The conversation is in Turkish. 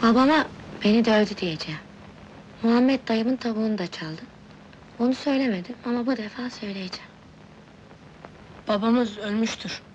Babama beni dövdü diyeceğim. Muhammed dayımın tavuğunu da çaldı. Onu söylemedim ama bu defa söyleyeceğim. Babamız ölmüştür.